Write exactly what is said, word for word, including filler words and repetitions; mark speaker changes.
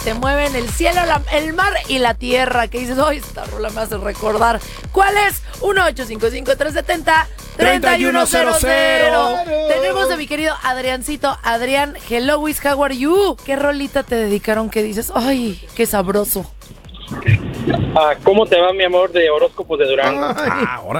Speaker 1: te mueven el cielo, la, el mar y la tierra. Que dices, ay, esta rola me hace recordar. ¿Cuál es? uno ocho cinco cinco, tres siete cero, tres uno cero cero. Tenemos a mi querido Adriancito. Adrián, hello, Wiz, how are you? ¿Qué rolita te dedicaron que dices, ay, qué sabroso?
Speaker 2: Ah, ¿cómo te va, mi amor, de horóscopos de Durango?
Speaker 3: Ah,